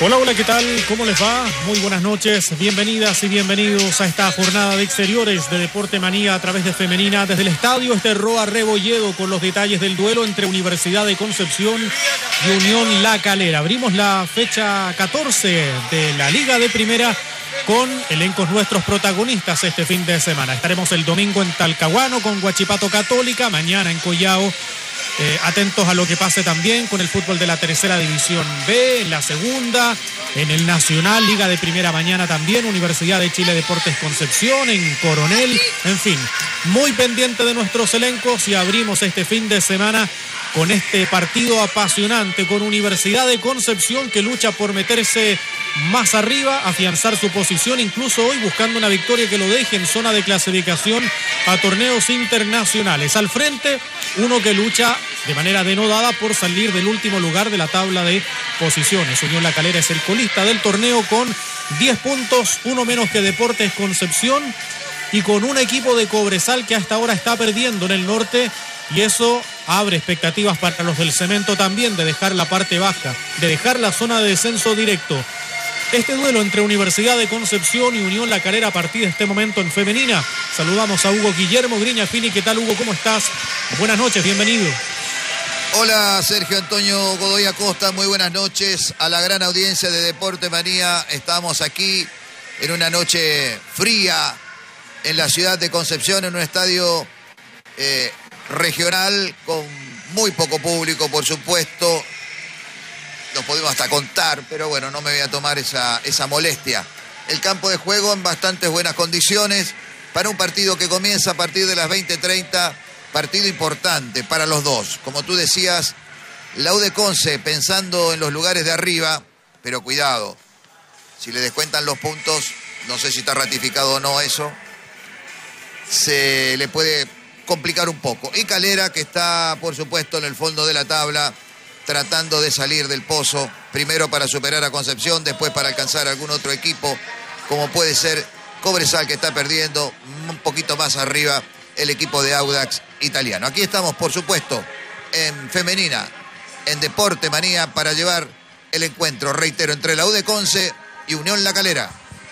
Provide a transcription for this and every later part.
Hola, hola, ¿qué tal? ¿Cómo les va? Muy buenas noches, bienvenidas y bienvenidos a esta jornada de exteriores de Deporte Manía a través de Femenina desde el estadio Roa Rebolledo con los detalles del duelo entre Universidad de Concepción y Unión La Calera. Abrimos la fecha 14 de la Liga de Primera con elencos nuestros protagonistas este fin de semana. Estaremos el domingo en Talcahuano con Huachipato Católica, mañana en Collao. Atentos a lo que pase también con el fútbol de la tercera división B, en la segunda, en el Nacional, Liga de Primera mañana también, Universidad de Chile Deportes Concepción, en Coronel, en fin, muy pendiente de nuestros elencos y abrimos este fin de semana con este partido apasionante con Universidad de Concepción que lucha por meterse más arriba, afianzar su posición, incluso hoy buscando una victoria que lo deje en zona de clasificación a torneos internacionales. Al frente, uno que lucha de manera denodada por salir del último lugar de la tabla de posiciones. Unión La Calera es el colista del torneo con 10 puntos, uno menos que Deportes Concepción y con un equipo de Cobresal que hasta ahora está perdiendo en el norte y eso abre expectativas para los del Cemento también de dejar la parte baja, de dejar la zona de descenso directo. Este duelo entre Universidad de Concepción y Unión La Calera a partir de este momento en femenina. Saludamos a Hugo Guillermo Griñafini. ¿Qué tal, Hugo? ¿Cómo estás? Buenas noches, bienvenido. Hola, Sergio Antonio Godoy Acosta. Muy buenas noches a la gran audiencia de Deporte Manía. Estamos aquí en una noche fría en la ciudad de Concepción, en un estadio regional con muy poco público, por supuesto. Nos podemos hasta contar, pero bueno, no me voy a tomar esa molestia. El campo de juego en bastantes buenas condiciones para un partido que comienza a partir de las 20:30, partido importante para los dos. Como tú decías, la U de Conce pensando en los lugares de arriba, pero cuidado, si le descuentan los puntos, no sé si está ratificado o no eso, se le puede complicar un poco. Y Calera, que está, por supuesto, en el fondo de la tabla, tratando de salir del pozo, primero para superar a Concepción, después para alcanzar algún otro equipo, como puede ser Cobresal, que está perdiendo, un poquito más arriba el equipo de Audax italiano. Aquí estamos, por supuesto, en femenina, en Deporte Manía, para llevar el encuentro, reitero, entre la U de Conce y Unión La Calera.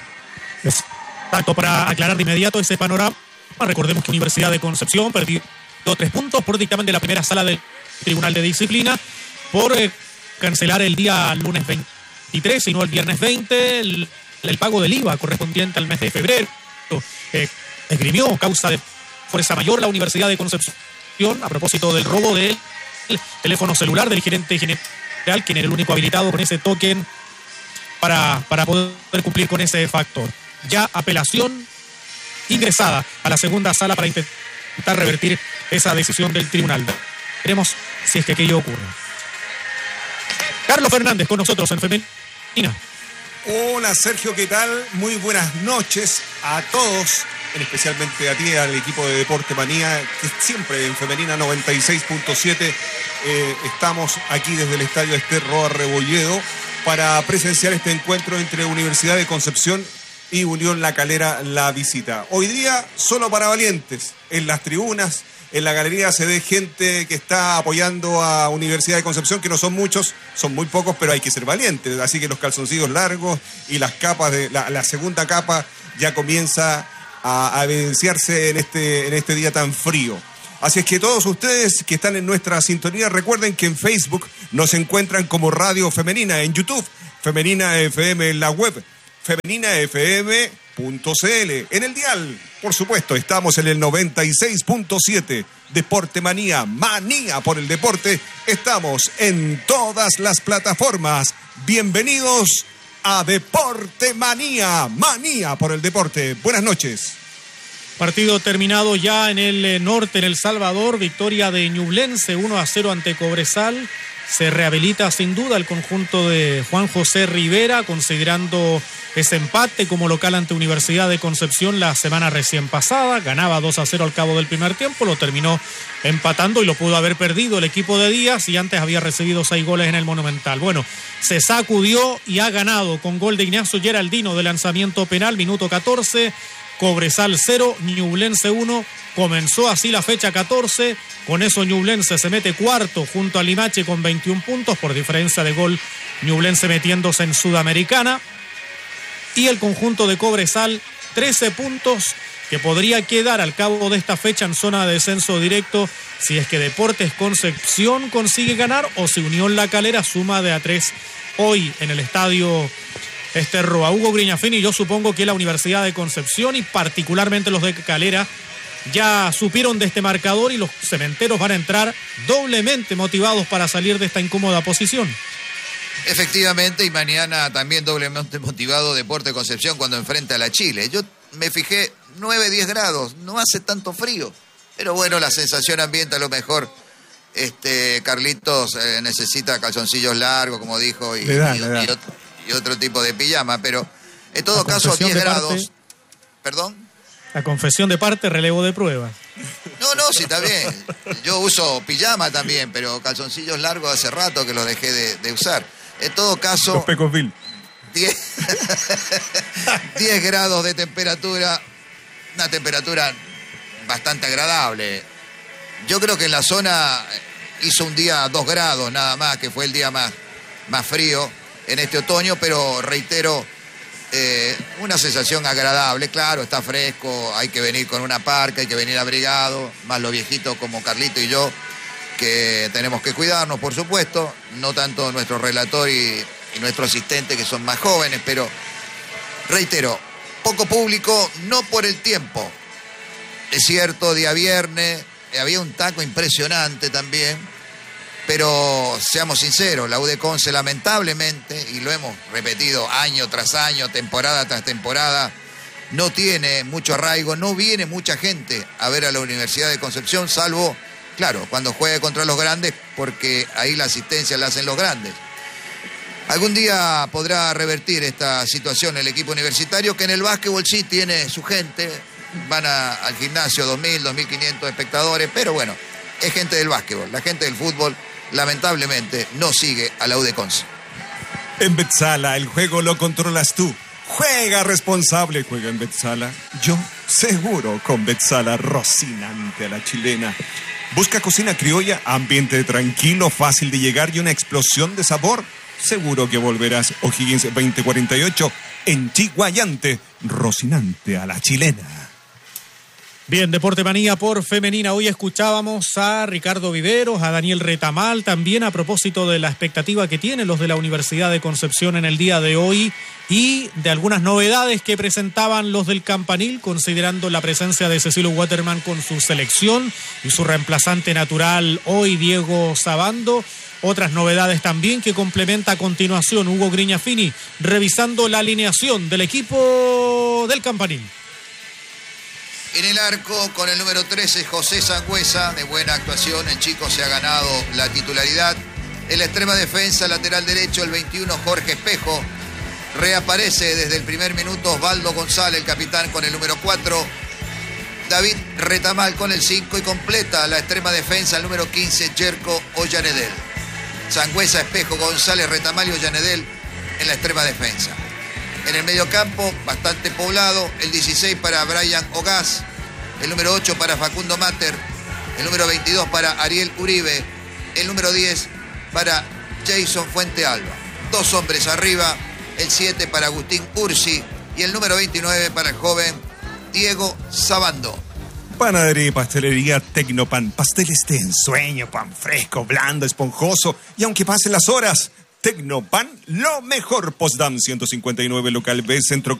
Exacto, para aclarar de inmediato ese panorama, recordemos que Universidad de Concepción perdió 3 puntos por dictamen de la primera sala del Tribunal de Disciplina, por cancelar el día lunes 23 y no el viernes 20 el pago del IVA correspondiente al mes de febrero. Esgrimió causa de fuerza mayor la Universidad de Concepción a propósito del robo del teléfono celular del gerente general, quien era el único habilitado con ese token para poder cumplir con ese factor. Ya apelación ingresada a la segunda sala para intentar revertir esa decisión del tribunal. Veremos si es que aquello ocurre. Carlos Fernández con nosotros en femenina. Hola Sergio, ¿qué tal? Muy buenas noches a todos, especialmente a ti, al equipo de Deporte Manía, que siempre en femenina 96.7 estamos aquí desde el estadio Roa Rebolledo para presenciar este encuentro entre Universidad de Concepción y Unión La Calera, la visita. Hoy día solo para valientes, en las tribunas. En la galería se ve gente que está apoyando a Universidad de Concepción, que no son muchos, son muy pocos, pero hay que ser valientes. Así que los calzoncillos largos y las capas de la segunda capa ya comienza a evidenciarse en este día tan frío. Así es que todos ustedes que están en nuestra sintonía, recuerden que en Facebook nos encuentran como Radio Femenina, en YouTube, Femenina FM en la web, femeninafm.cl, en el dial. Por supuesto, estamos en el 96.7, Deporte Manía, manía por el deporte. Estamos en todas las plataformas. Bienvenidos a Deporte Manía, manía por el deporte. Buenas noches. Partido terminado ya en el norte, en El Salvador. Victoria de Ñublense 1-0 ante Cobresal. Se rehabilita sin duda el conjunto de Juan José Rivera, considerando ese empate como local ante Universidad de Concepción la semana recién pasada. Ganaba 2-0 al cabo del primer tiempo, lo terminó empatando y lo pudo haber perdido el equipo de Díaz, y antes había recibido 6 goles en el Monumental. Bueno, se sacudió y ha ganado con gol de Ignacio Geraldino de lanzamiento penal, minuto 14. Cobresal 0, Ñublense 1. Comenzó así la fecha 14. Con eso Ñublense se mete cuarto junto a Limache con 21 puntos. Por diferencia de gol, Ñublense metiéndose en Sudamericana. Y el conjunto de Cobresal, 13 puntos, que podría quedar al cabo de esta fecha en zona de descenso directo si es que Deportes Concepción consigue ganar o si Unión La Calera suma de a 3 hoy en el estadio Roa. Hugo Griñafini, yo supongo que la Universidad de Concepción y particularmente los de Calera ya supieron de este marcador y los cementeros van a entrar doblemente motivados para salir de esta incómoda posición. Efectivamente, y mañana también doblemente motivado Deportes Concepción cuando enfrenta a la Chile. Yo me fijé, 9-10 grados, no hace tanto frío, pero bueno, la sensación ambiente a lo mejor, Carlitos necesita calzoncillos largos, como dijo, y otro tipo de pijama, pero en todo caso 10 grados. ¿Perdón? La confesión de parte, relevo de prueba. No, sí, está bien. Yo uso pijama también, pero calzoncillos largos hace rato que los dejé de usar. En todo caso, los Pecosville. 10 grados de temperatura, una temperatura bastante agradable. Yo creo que en la zona hizo un día 2 grados nada más, que fue el día más frío en este otoño, pero reitero, una sensación agradable. Claro, está fresco, hay que venir con una parca, hay que venir abrigado, más los viejitos como Carlito y yo, que tenemos que cuidarnos, por supuesto, no tanto nuestro relator y nuestro asistente, que son más jóvenes, pero reitero, poco público, no por el tiempo. Es cierto, día viernes, había un taco impresionante también, pero seamos sinceros, la U de Conce lamentablemente, y lo hemos repetido año tras año, temporada tras temporada, no tiene mucho arraigo, no viene mucha gente a ver a la Universidad de Concepción, salvo, claro, cuando juegue contra los grandes, porque ahí la asistencia la hacen los grandes. Algún día podrá revertir esta situación el equipo universitario, que en el básquetbol sí tiene su gente, van al gimnasio 2.000, 2.500 espectadores, pero bueno, es gente del básquetbol. La gente del fútbol, lamentablemente, no sigue a la U de Conce. En Betzala, el juego lo controlas tú. Juega responsable, juega en Betzala. Yo seguro con Betzala, Rocinante a la chilena. Busca cocina criolla, ambiente tranquilo, fácil de llegar y una explosión de sabor. Seguro que volverás. O'Higgins 2048 en Chiguayante, Rocinante a la chilena. Bien, Deporte Manía por Femenina. Hoy escuchábamos a Ricardo Viveros, a Daniel Retamal, también a propósito de la expectativa que tienen los de la Universidad de Concepción en el día de hoy y de algunas novedades que presentaban los del Campanil, considerando la presencia de Cecilio Waterman con su selección y su reemplazante natural hoy, Diego Sabando. Otras novedades también que complementa a continuación Hugo Griñafini, revisando la alineación del equipo del Campanil. En el arco, con el número 13, José Sangüesa, de buena actuación, el chico se ha ganado la titularidad. En la extrema defensa, lateral derecho, el 21, Jorge Espejo. Reaparece desde el primer minuto Osvaldo González, el capitán, con el número 4. David Retamal con el 5 y completa la extrema defensa, el número 15, Jerko Ollanedel. Sangüesa, Espejo, González, Retamal y Ollanedel en la extrema defensa. En el mediocampo, bastante poblado, el 16 para Brian Ogaz, el número 8 para Facundo Mater, el número 22 para Ariel Uribe, el número 10 para Jason Fuente Alba. 2 hombres arriba, el 7 para Agustín Ursi y el número 29 para el joven Diego Sabando. Panadería y pastelería Tecnopan. Pasteles de ensueño, pan fresco, blando, esponjoso. Y aunque pasen las horas, Tecnopan, lo mejor. Postdam 159, local B, Centro